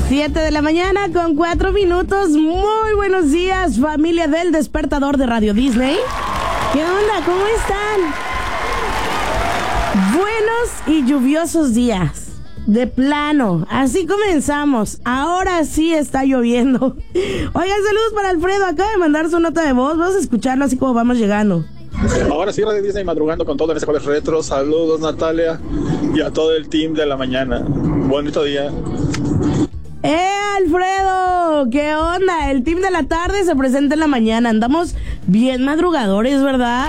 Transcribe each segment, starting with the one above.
7 de la mañana con 4 minutos. Muy buenos días, familia del Despertador de Radio Disney. ¿Qué onda? ¿Cómo están? Buenos y lluviosos días. De plano, así comenzamos. Ahora sí está lloviendo. Oigan, saludos para Alfredo. Acaba de mandar su nota de voz. Vamos a escucharlo así como vamos llegando. Ahora sí, Radio Disney madrugando con todo en ese jueves retro. Saludos, Natalia, y a todo el team de la mañana. Bonito día. Alfredo, ¿qué onda? El team de la tarde se presenta en la mañana. Andamos bien madrugadores, ¿verdad?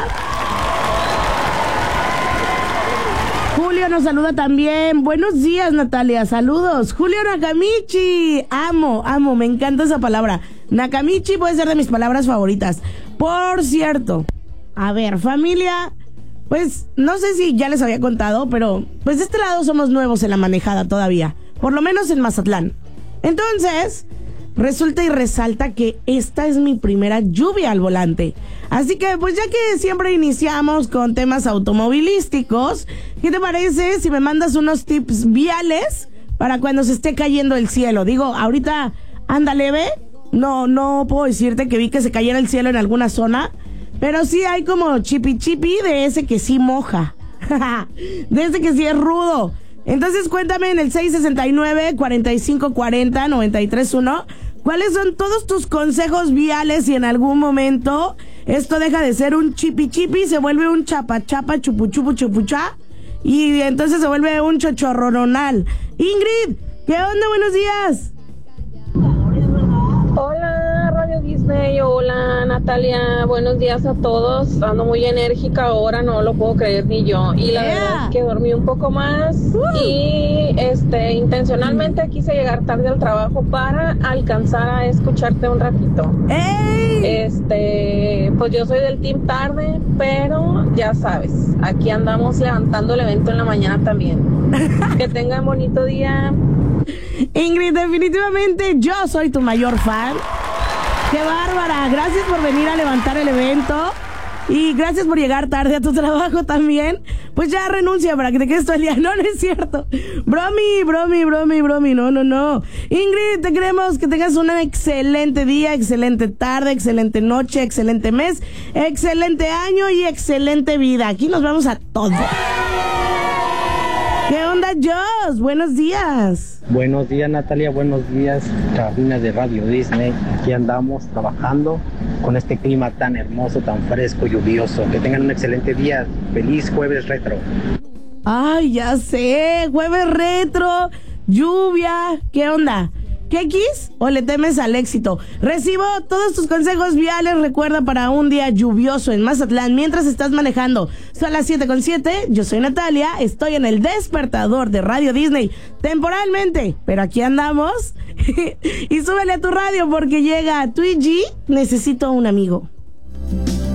Julio nos saluda también. Buenos días, Natalia. Saludos. Julio Nakamichi. Amo, me encanta esa palabra. Nakamichi puede ser de mis palabras favoritas. Por cierto, a ver, familia, pues no sé si ya les había contado, pero pues de este lado somos nuevos en la manejada todavía. Por lo menos en Mazatlán. Entonces, resulta y resalta que esta es mi primera lluvia al volante. Así que, pues ya que siempre iniciamos con temas automovilísticos, ¿qué te parece si me mandas unos tips viales para cuando se esté cayendo el cielo? Digo, ahorita anda leve, no puedo decirte que vi que se cayera el cielo en alguna zona, pero sí hay como chipi de ese que sí moja, de ese que sí es rudo. Entonces cuéntame en el 669-4540-931 cuáles son todos tus consejos viales si en algún momento esto deja de ser un chipi y se vuelve un chapa chupuchá y entonces se vuelve un chochorronal. Ingrid, ¿qué onda? Buenos días. Hola Radio Disney, hola Natalia, buenos días a todos. Ando muy enérgica ahora, no lo puedo creer ni yo. Y la verdad es que dormí un poco más y intencionalmente quise llegar tarde al trabajo para alcanzar a escucharte un ratito. Pues yo soy del team tarde, pero ya sabes, aquí andamos levantando el evento en la mañana también. Que tengan bonito día. Ingrid, definitivamente yo soy tu mayor fan. ¡Qué bárbara! Gracias por venir a levantar el evento y gracias por llegar tarde a tu trabajo también. Pues ya renuncia para que te quedes todo el día. No es cierto. Bromi. No. Ingrid, te queremos que tengas un excelente día, excelente tarde, excelente noche, excelente mes, excelente año y excelente vida. Aquí nos vamos a todo. ¿Qué onda, Joss? Buenos días. Buenos días, Natalia. Buenos días, cabina de Radio Disney. Aquí andamos trabajando con este clima tan hermoso, tan fresco, lluvioso. Que tengan un excelente día. Feliz jueves retro. Ay, ya sé. Jueves retro, lluvia. ¿Qué onda? ¿Quequis o le temes al éxito? Recibo todos tus consejos viales, recuerda, para un día lluvioso en Mazatlán mientras estás manejando. Son las 7:07, yo soy Natalia, estoy en el Despertador de Radio Disney, temporalmente, pero aquí andamos. Y súbele a tu radio porque llega Twiggy, necesito un amigo.